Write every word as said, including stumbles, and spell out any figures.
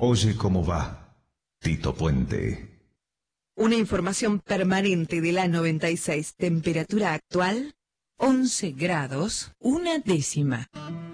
Oye cómo va, Tito Puente. Una información permanente de la noventa y seis. Temperatura actual, once grados, una décima.